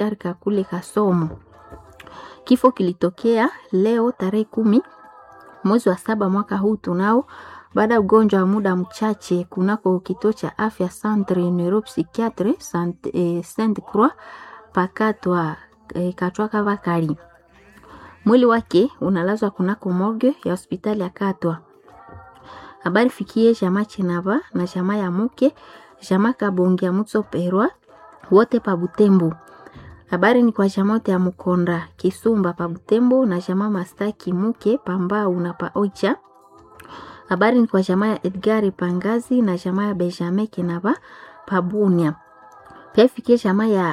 Richard Kakule Kasomo. Kifo kilitokea leo tarehe 10 mwezi wa 7 mwaka huu tunao, baada ya ugonjwa wa muda mchache kunako kituo cha afya Centre Neuropsychiatre Sainte Croix pakatwa Katwa Kavakari. Mwili wake unalazwa kunako morgue ya hospitali ya Katwa. Habari fikie jamaa Chinaba na jamaa ya Muke, jamaa Kabongi ya Mutso Perwa wote pa Butembo. Habari ni kwa jamaa ya Mukonda Kisumba pa Butembo na jamaa Mastaki Muke Pambau na pa Oicha. Habari ni kwa jamaa ya Edgari Pangazi na jamaa ya Benjamin Kinaba pa Bunia. Pia fikie jamaa ya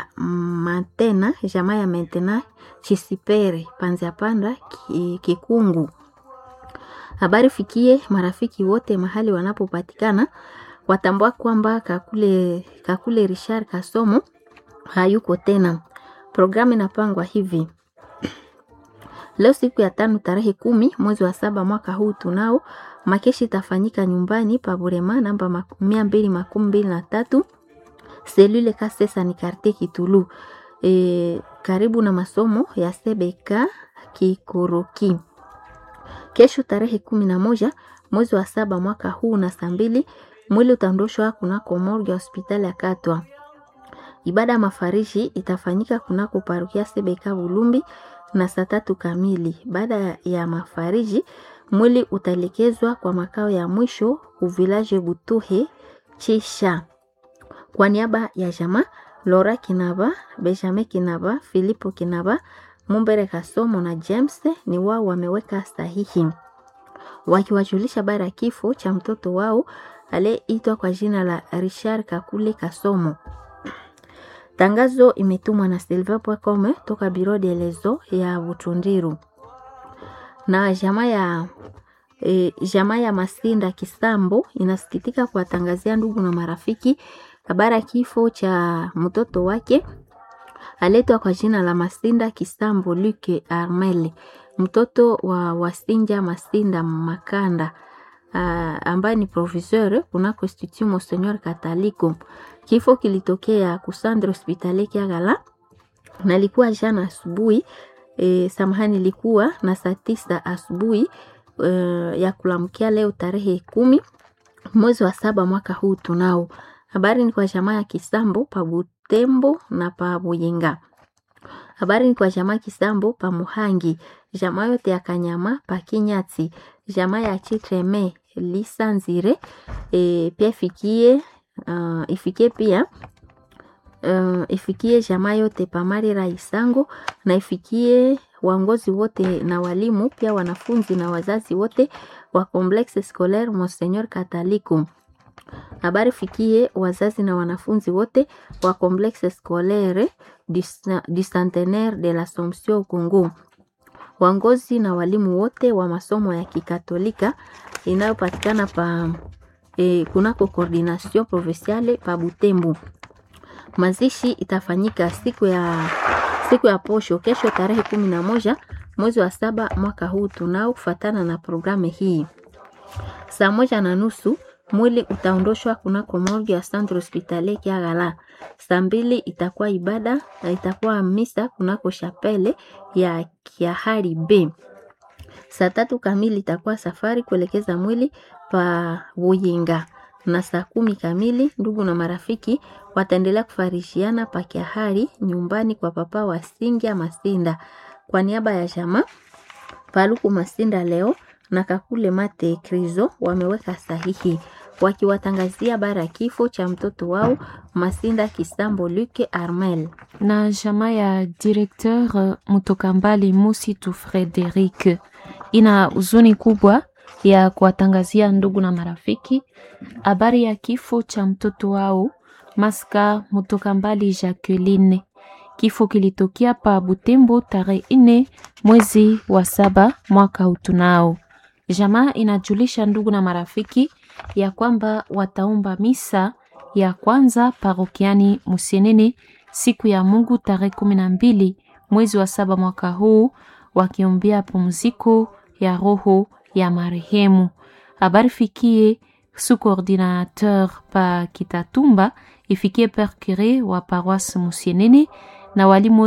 Mentena Chisipere Panzia Panda Kikungu. Habari fikie marafiki wote mahali wanapopatikana, watambua kwamba Kakule Richard Kasomo hayuko tena. Programu inapangwa hivi. Leo siku ya 5 tarehe 10 mwezi wa 7 mwaka huu tunao, makeshi itafanyika nyumbani pa Burema namba 223 selule Kasesa ni quartier Kitulu, karibu na masomo ya CBK Kikoroki. Kesho tarehe 11 mwezi wa 7 mwaka huu na saa 2 mwili utaondoshwa kunako morgue ya hospitali ya Katwa. Ibada ya mafariji itafanyika kunako parokia CBK Bulumbi na saa 3 kamili. Baada ya mafariji mwili utaelekezwa kwa makao ya mwisho uvilaje Butuhe Chisha. Kwa niaba ya jamaa Laura Kinaba, Benjamin Kinaba, Filipo Kinaba, Mumbere Kasomo na James ni wao wameweka sahihi, wakiwajulisha bara ya kifo cha mtoto wao aliyeitwa kwa jina la Richard Kakule Kasomo. Tangazo imetumwa na Silver.com toka Bureau de Lezo ya Butundiru. Na jamaa ya Masinda Kisambo inasikitika kuwatangazia ndugu na marafiki habari ya kifo cha mtoto wake aletwa kwa jina la Masinda Kisambo Luke Armel, mtoto wa Wasinja Masinda Makanda, ambaye ni professeur kunako Institut Monseigneur Kataliko. Kifo kilitokea kusandro hospitali Kiagala na likuwa jana asubuhi, likuwa na saa 9 asubuhi ya kulamkia leo tarehe 10 mwezi wa 7 mwaka huu tunao. Habari ni kwa jamaa ya Kisambo pa Butembo na pa Buyinga. Habari ni kwa jamaa Kisambo pa Muhangi, jamaa yote ya Kanyama pa Kinyati, jamaa ya Chitreme Lisanzire, pia ifikie jamaa yote pa Marira Isango, na ifikie waongozi wote na walimu, pia wanafunzi na wazazi wote wa Complexe Scolaire Monseigneur Kataliko. Habari fikie wazazi na wanafunzi wote wa Complexe Scolaire du Centenaire de l'Assomption Congo. Waongozi na walimu wote wa masomo ya Kikatolika inayopatikana kunako Coordination Provinciale pa Butembo. Mazishi itafanyika siku ya posho, kesho tarehe 11 mwezi wa 7 mwaka huu tunao, kufuatana na programu hii. Saa 1:30 mwili utaondoshwa kunako morgue ya Centre Hospitalier Kiagala. Saa 2 itakuwa ibada na itakuwa misa kunako chapelle ya Kiahari B. Saa 3 kamili itakuwa safari kuelekeza mwili pa Buyinga, na saa 10 kamili ndugu na marafiki wataendelea kufarishiana pa Kiahari nyumbani kwa papa wa Singia Masinda. Kwa niaba ya jamaa Paluku Masinda leo na Kakule Mate Krizo wameweka sahihi, wakiwatangazia bara kifo cha mtoto wao Masinda Kisambo Luke Armel. Na jamaa ya directeur Mutokambali Musitu Frederic ina huzuni kubwa ya kuwatangazia ndugu na marafiki habari ya kifo cha mtoto wao Maska Mutokambali Jacqueline. Kifo kilitokea pa Butembo tarehe 4 mwezi wa 7 mwaka utunao. Jamaa inajulisha ndugu na marafiki ya kwamba wataomba misa ya kwanza parokiani Musienene siku ya Mungu tarehe 12 mwezi wa 7 mwaka huu, wakiombea pumziko ya roho ya marehemu. Habari fikie sous-coordinateur pa Kitatumba, ifikie Père Curé wa paroisse Musienene na walimu